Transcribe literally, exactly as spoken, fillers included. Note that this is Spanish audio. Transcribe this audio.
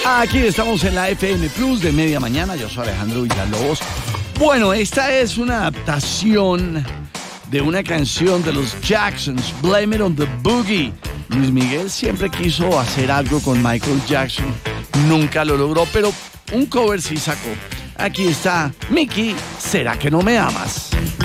Aquí estamos en la F M Plus de media mañana. Yo soy Alejandro Villalobos. Bueno, esta es una adaptación de una canción de los Jacksons, Blame It on the Boogie. Luis Miguel siempre quiso hacer algo con Michael Jackson. Nunca lo logró, pero un cover sí sacó. Aquí está Mickey, ¿será que no me amas?